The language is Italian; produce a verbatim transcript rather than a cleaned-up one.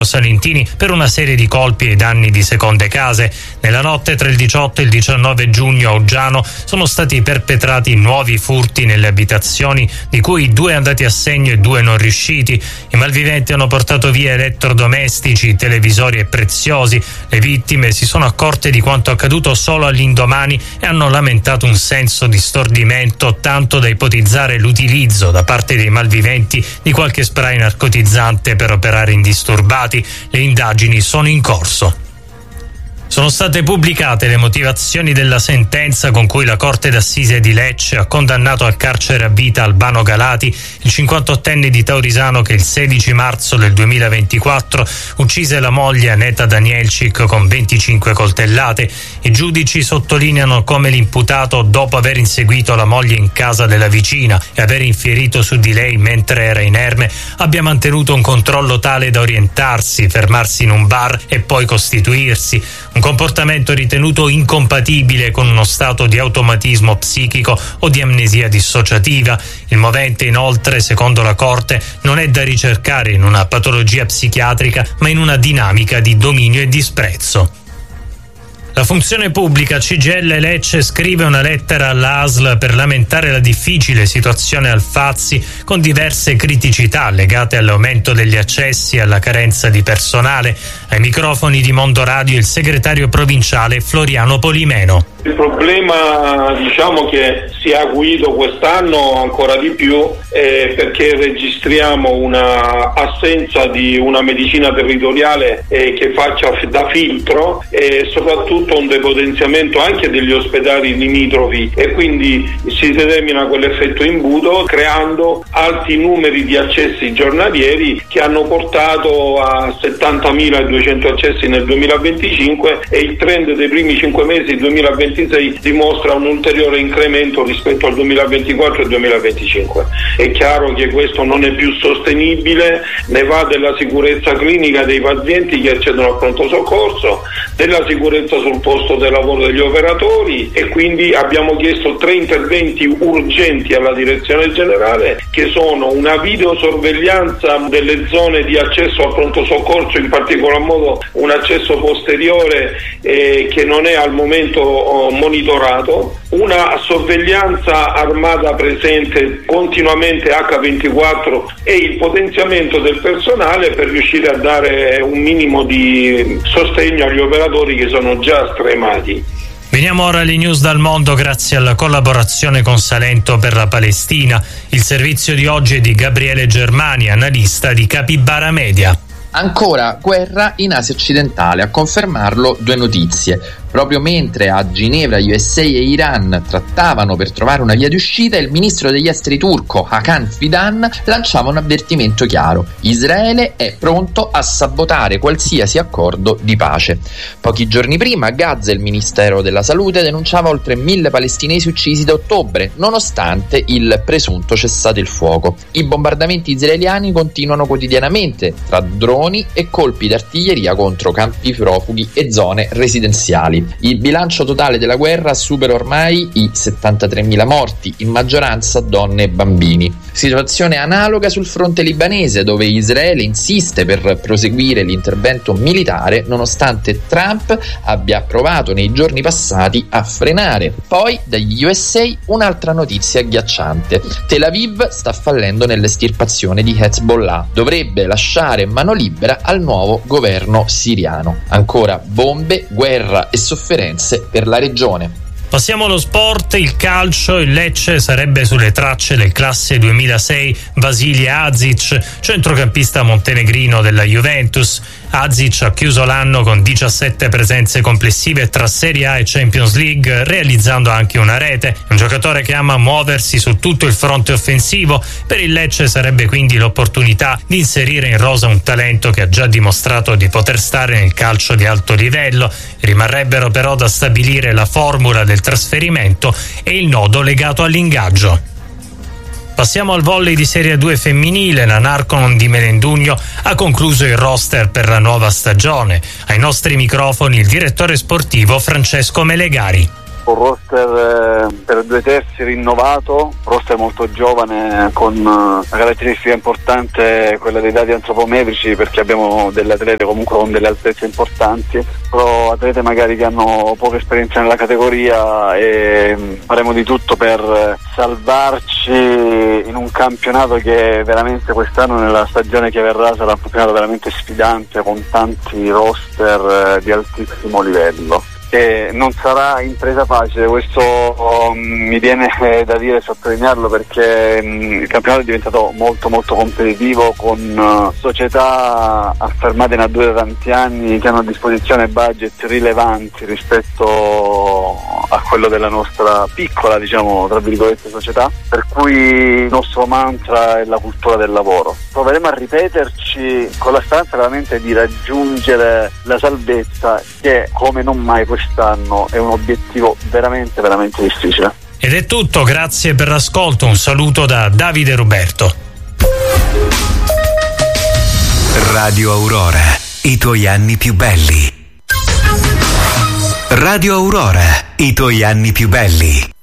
Salentini per una serie di colpi ai danni di seconde case. Nella notte tra il diciotto e il diciannove giugno a Oggiano sono stati perpetrati nuovi furti nelle abitazioni, di cui due andati a segno e due non riusciti. I malviventi hanno portato via elettrodomestici, televisori e preziosi. Le vittime si sono accorte di quanto accaduto solo all'indomani e hanno lamentato un senso di stordimento, tanto da ipotizzare l'utilizzo da parte dei malviventi di qualche spray narcotizzante per operare indisturbati. Le indagini sono in corso. Sono state pubblicate le motivazioni della sentenza con cui la Corte d'Assise di Lecce ha condannato al carcere a vita Albano Galati, il cinquantottenne di Taurisano che il sedici marzo del duemilaventiquattro uccise la moglie Aneta Danielcik con venticinque coltellate. I giudici sottolineano come l'imputato, dopo aver inseguito la moglie in casa della vicina e aver infierito su di lei mentre era inerme, abbia mantenuto un controllo tale da orientarsi, fermarsi in un bar e poi costituirsi. Un comportamento ritenuto incompatibile con uno stato di automatismo psichico o di amnesia dissociativa. Il movente, inoltre, secondo la Corte, non è da ricercare in una patologia psichiatrica, ma in una dinamica di dominio e disprezzo. La funzione pubblica C G I L Lecce scrive una lettera all'A S L per lamentare la difficile situazione al Fazzi, con diverse criticità legate all'aumento degli accessi e alla carenza di personale. Ai microfoni di Mondo Radio il segretario provinciale Floriano Polimeno. Il problema, diciamo, che si è acuito quest'anno ancora di più eh, perché registriamo una assenza di una medicina territoriale eh, che faccia da filtro e soprattutto un depotenziamento anche degli ospedali limitrofi, e quindi si determina quell'effetto imbuto creando alti numeri di accessi giornalieri che hanno portato a settantamiladuecento accessi nel duemilaventicinque, e il trend dei primi cinque mesi del duemilaventisei dimostra un ulteriore incremento rispetto al duemilaventiquattro e duemilaventicinque. È chiaro che questo non è più sostenibile, ne va della sicurezza clinica dei pazienti che accedono al pronto soccorso, della sicurezza sul posto del lavoro degli operatori, e quindi abbiamo chiesto tre interventi urgenti alla direzione generale, che sono una videosorveglianza delle zone di accesso al pronto soccorso, in particolar modo un accesso posteriore eh, che non è al momento oh, monitorato, una sorveglianza armata presente continuamente acca ventiquattro e il potenziamento del personale per riuscire a dare un minimo di sostegno agli operatori che sono già stremati. Veniamo ora alle news dal mondo grazie alla collaborazione con Salento per la Palestina. Il servizio di oggi è di Gabriele Germani, analista di Capibara Media. Ancora guerra in Asia occidentale, a confermarlo due notizie. Proprio mentre a Ginevra U S A e Iran trattavano per trovare una via di uscita, il ministro degli esteri turco Hakan Fidan lanciava un avvertimento chiaro: Israele è pronto a sabotare qualsiasi accordo di pace. Pochi giorni prima a Gaza il Ministero della Salute denunciava oltre mille palestinesi uccisi da ottobre, nonostante il presunto cessate il fuoco. I bombardamenti israeliani continuano quotidianamente, tra droni e colpi d'artiglieria contro campi profughi e zone residenziali. Il bilancio totale della guerra supera ormai i settantatremila morti, in maggioranza donne e bambini. Situazione analoga sul fronte libanese, dove Israele insiste per proseguire l'intervento militare nonostante Trump abbia provato nei giorni passati a frenare. Poi dagli U S A un'altra notizia agghiacciante: Tel Aviv sta fallendo nell'estirpazione di Hezbollah, dovrebbe lasciare mano libera al nuovo governo siriano. Ancora bombe, guerra e sofferenze per la regione. Passiamo allo sport, il calcio. Il Lecce sarebbe sulle tracce del classe duemilasei Vasilije Azic, centrocampista montenegrino della Juventus. Azic ha chiuso l'anno con diciassette presenze complessive tra Serie A e Champions League, realizzando anche una rete. È un giocatore che ama muoversi su tutto il fronte offensivo. Per il Lecce sarebbe quindi l'opportunità di inserire in rosa un talento che ha già dimostrato di poter stare nel calcio di alto livello. Rimarrebbero però da stabilire la formula del trasferimento e il nodo legato all'ingaggio. Passiamo al volley di Serie due femminile. La Narconon di Melendugno ha concluso il roster per la nuova stagione. Ai nostri microfoni il direttore sportivo Francesco Melegari. un roster eh, per due terzi rinnovato, roster molto giovane con una caratteristica importante, quella dei dati antropometrici, perché abbiamo delle atlete comunque con delle altezze importanti, però atlete magari che hanno poca esperienza nella categoria, e faremo di tutto per salvarci in un campionato che veramente quest'anno, nella stagione che verrà, sarà un campionato veramente sfidante con tanti roster eh, di altissimo livello. E non sarà impresa facile, questo um, mi viene eh, da dire e sottolinearlo, perché um, il campionato è diventato molto molto competitivo, con uh, società affermate in A due da tanti anni, che hanno a disposizione budget rilevanti rispetto a quello della nostra piccola, diciamo, tra virgolette, società, per cui il nostro mantra è la cultura del lavoro. Proveremo a ripeterci con la speranza veramente di raggiungere la salvezza, che come non mai quest'anno è un obiettivo veramente veramente difficile. Ed è tutto, grazie per l'ascolto, un saluto da Davide Roberto. Radio Aurora, i tuoi anni più belli. Radio Aurora, i tuoi anni più belli.